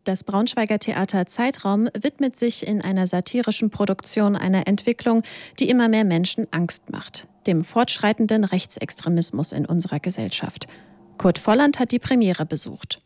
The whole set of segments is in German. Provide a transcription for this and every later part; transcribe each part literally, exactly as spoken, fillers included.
Das Braunschweiger Theater Zeitraum widmet sich in einer satirischen Produktion einer Entwicklung, die immer mehr Menschen Angst macht: dem fortschreitenden Rechtsextremismus in unserer Gesellschaft. Kurt Volland hat die Premiere besucht.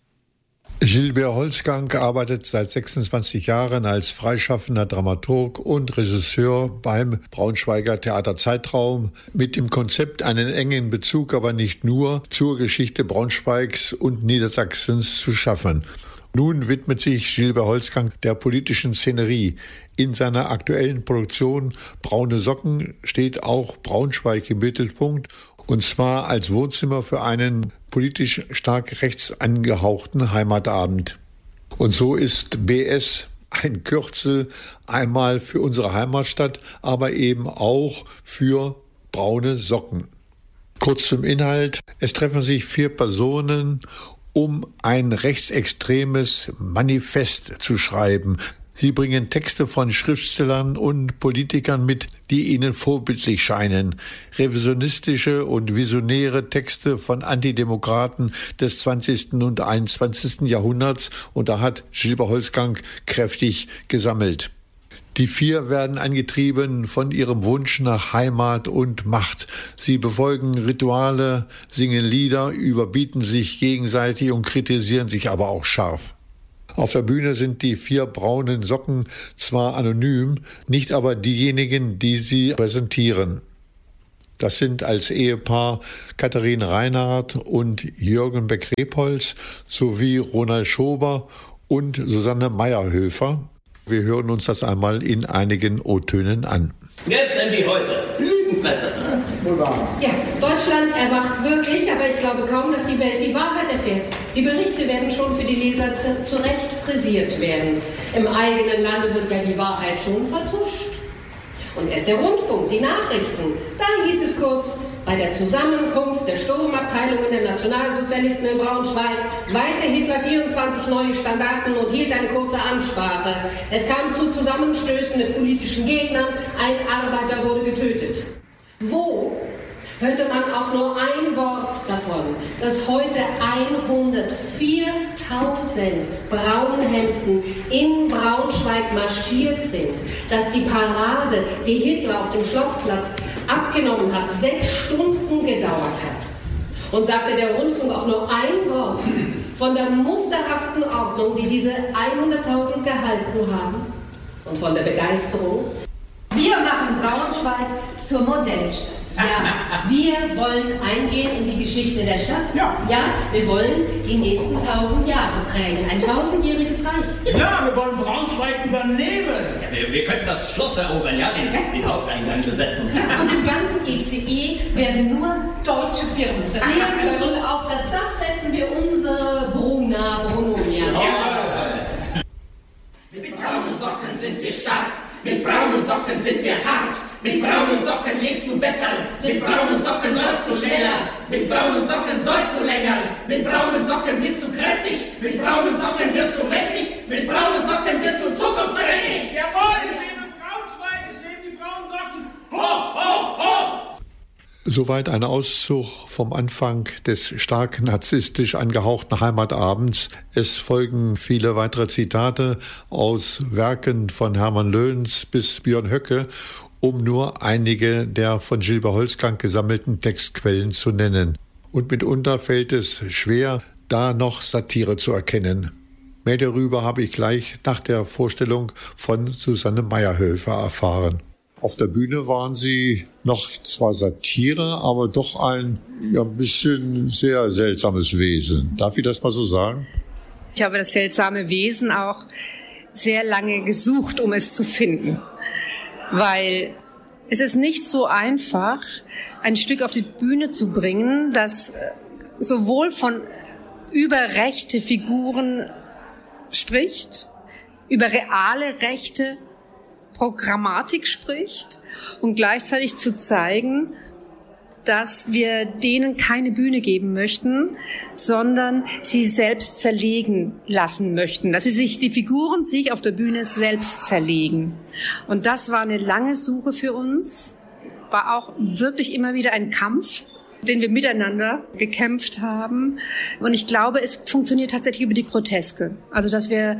Gilbert Holzgang arbeitet seit sechsundzwanzig Jahren als freischaffender Dramaturg und Regisseur beim Braunschweiger Theater Zeitraum mit dem Konzept, einen engen Bezug, aber nicht nur, zur Geschichte Braunschweigs und Niedersachsens zu schaffen. Nun widmet sich Gilbert Holzgang der politischen Szenerie. In seiner aktuellen Produktion Braune Socken steht auch Braunschweig im Mittelpunkt, und zwar als Wohnzimmer für einen politisch stark rechts angehauchten Heimatabend. Und so ist B S ein Kürzel einmal für unsere Heimatstadt, aber eben auch für braune Socken. Kurz zum Inhalt: Es treffen sich vier Personen, um ein rechtsextremes Manifest zu schreiben. Sie bringen Texte von Schriftstellern und Politikern mit, die ihnen vorbildlich scheinen. Revisionistische und visionäre Texte von Antidemokraten des zwanzigsten und einundzwanzigsten Jahrhunderts. Und da hat Gilbert Holzgang kräftig gesammelt. Die vier werden angetrieben von ihrem Wunsch nach Heimat und Macht. Sie befolgen Rituale, singen Lieder, überbieten sich gegenseitig und kritisieren sich aber auch scharf. Auf der Bühne sind die vier braunen Socken zwar anonym, nicht aber diejenigen, die sie präsentieren. Das sind als Ehepaar Katharine Reinhardt und Jürgen Beck-Rebholz sowie Ronald Schober und Susanne Meyerhöfer. Wir hören uns das einmal in einigen O-Tönen an. Gestern wie heute. Lügenpresse. Ja, Deutschland erwacht wirklich, aber ich glaube kaum, dass die Welt die Wahrheit erfährt. Die Berichte werden schon für die Leser zu, zurecht frisiert werden. Im eigenen Lande wird ja die Wahrheit schon vertuscht. Und erst der Rundfunk, die Nachrichten. Da hieß es kurz: Bei der Zusammenkunft der Sturmabteilungen der Nationalsozialisten in Braunschweig weihte Hitler vierundzwanzig neue Standarten und hielt eine kurze Ansprache. Es kam zu Zusammenstößen mit politischen Gegnern, ein Arbeiter wurde getötet. Wo hörte man auch nur ein Wort davon, dass heute hundertviertausend Braunhemden in Braunschweig marschiert sind, dass die Parade, die Hitler auf dem Schlossplatz abgenommen hat, sechs Stunden gedauert hat? Und sagte der Rundfunk auch nur ein Wort von der musterhaften Ordnung, die diese hunderttausend gehalten haben, und von der Begeisterung? Wir machen Braunschweig zur Modellstadt. Ja, wir wollen eingehen in die Geschichte der Stadt. Ja. Ja, wir wollen die nächsten tausend Jahre prägen. Ein tausendjähriges Reich. Ja, wir wollen Braunschweig übernehmen. Ja, wir, wir könnten das Schloss erobern, ja, den, den Haupteingang besetzen. Ja, und im ganzen E C E werden nur deutsche Firmen sein. Und auf das Dach setzen wir unsere Bruna Brunonia. Ja. Mit braunen Socken sind wir stark. Mit braunen Socken sind wir hart. Mit braunen Socken lebst du besser. Mit braunen Socken läufst du schneller. Mit braunen Socken säufst du länger. Mit braunen Socken bist du kräftig. Mit braunen Socken wirst du mächtig. Mit braunen Socken wirst du zukunftsträchtig. Jawohl, es lebe Braunschweig, es leben die braunen Socken. Ho, ho, ho! Soweit ein Auszug vom Anfang des stark narzisstisch angehauchten Heimatabends. Es folgen viele weitere Zitate aus Werken von Hermann Löns bis Björn Höcke, um nur einige der von Gilbert Holzgang gesammelten Textquellen zu nennen. Und mitunter fällt es schwer, da noch Satire zu erkennen. Mehr darüber habe ich gleich nach der Vorstellung von Susanne Meyerhöfer erfahren. Auf der Bühne waren Sie noch zwar Satire, aber doch ein ja, bisschen sehr seltsames Wesen. Darf ich das mal so sagen? Ich habe das seltsame Wesen auch sehr lange gesucht, um es zu finden. Weil es ist nicht so einfach, ein Stück auf die Bühne zu bringen, das sowohl von über rechte Figuren spricht, über reale rechte Programmatik spricht und gleichzeitig zu zeigen, dass wir denen keine Bühne geben möchten, sondern sie selbst zerlegen lassen möchten, dass sie sich, die Figuren sich auf der Bühne selbst zerlegen. Und das war eine lange Suche für uns, war auch wirklich immer wieder ein Kampf, den wir miteinander gekämpft haben. Und ich glaube, es funktioniert tatsächlich über die Groteske. Also, dass wir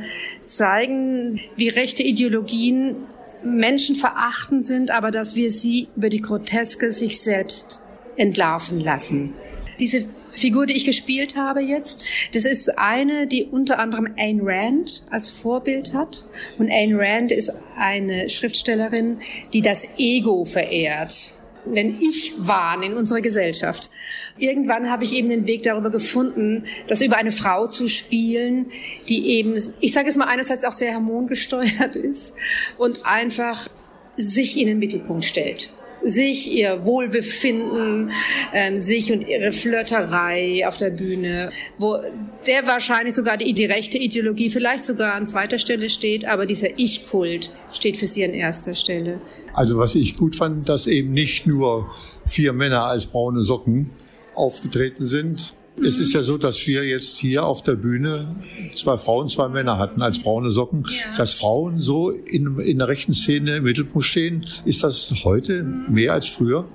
zeigen, wie rechte Ideologien menschenverachtend sind, aber dass wir sie über die Groteske sich selbst entlarven lassen. Diese Figur, die ich gespielt habe jetzt, das ist eine, die unter anderem Ayn Rand als Vorbild hat. Und Ayn Rand ist eine Schriftstellerin, die das Ego verehrt, den Ich-Wahn in unserer Gesellschaft. Irgendwann habe ich eben den Weg darüber gefunden, das über eine Frau zu spielen, die eben, ich sage es mal, einerseits auch sehr hormongesteuert ist und einfach sich in den Mittelpunkt stellt. Sich, ihr Wohlbefinden, ähm, sich und ihre Flirterei auf der Bühne, wo der wahrscheinlich sogar die, die rechte Ideologie vielleicht sogar an zweiter Stelle steht, aber dieser Ich-Kult steht für sie an erster Stelle. Also was ich gut fand, dass eben nicht nur vier Männer als braune Socken aufgetreten sind. Mhm. Es ist ja so, dass wir jetzt hier auf der Bühne zwei Frauen, zwei Männer hatten als braune Socken. Ja. Dass Frauen so in, in der rechten Szene im Mittelpunkt stehen, ist das heute mehr als früher?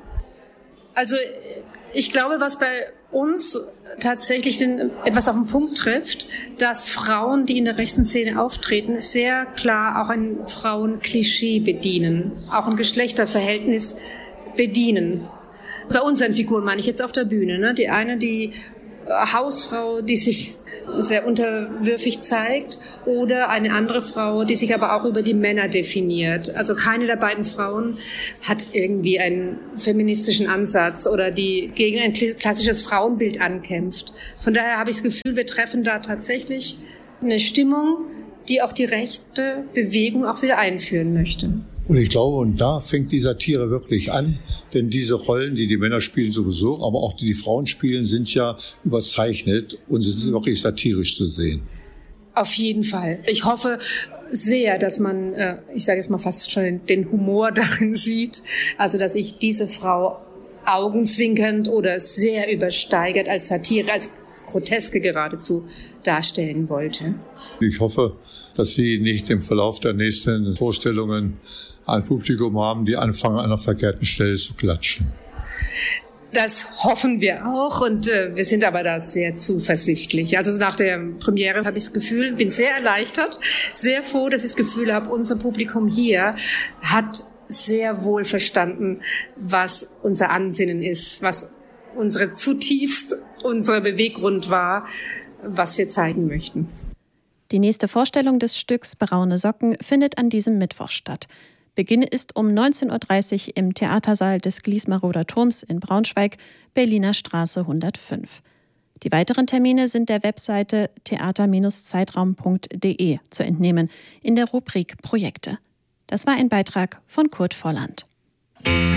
Also ich glaube, was bei uns tatsächlich den, etwas auf den Punkt trifft, dass Frauen, die in der rechten Szene auftreten, sehr klar auch ein Frauenklischee bedienen, auch ein Geschlechterverhältnis bedienen. Bei unseren Figuren meine ich jetzt auf der Bühne, ne? Die eine, die Hausfrau, die sich sehr unterwürfig zeigt, oder eine andere Frau, die sich aber auch über die Männer definiert. Also keine der beiden Frauen hat irgendwie einen feministischen Ansatz oder die gegen ein klassisches Frauenbild ankämpft. Von daher habe ich das Gefühl, wir treffen da tatsächlich eine Stimmung, die auch die rechte Bewegung auch wieder einführen möchte. Und ich glaube, und da fängt die Satire wirklich an, denn diese Rollen, die die Männer spielen sowieso, aber auch die die Frauen spielen, sind ja überzeichnet und sind wirklich satirisch zu sehen. Auf jeden Fall. Ich hoffe sehr, dass man, ich sage jetzt mal fast schon den Humor darin sieht, also dass ich diese Frau augenzwinkernd oder sehr übersteigert als Satire, als Groteske geradezu darstellen wollte. Ich hoffe, dass Sie nicht im Verlauf der nächsten Vorstellungen ein Publikum haben, die anfangen, an einer verkehrten Stelle zu klatschen. Das hoffen wir auch und äh, wir sind aber da sehr zuversichtlich. Also nach der Premiere habe ich das Gefühl, bin sehr erleichtert, sehr froh, dass ich das Gefühl habe, unser Publikum hier hat sehr wohl verstanden, was unser Ansinnen ist, was unsere zutiefst unser Beweggrund war, was wir zeigen möchten. Die nächste Vorstellung des Stücks Braune Socken findet an diesem Mittwoch statt. Beginn ist um neunzehn Uhr dreißig im Theatersaal des Gliesmaroder Turms in Braunschweig, Berliner Straße hundertfünf. Die weiteren Termine sind der Webseite theater Bindestrich zeitraum punkt de zu entnehmen in der Rubrik Projekte. Das war ein Beitrag von Kurt Volland.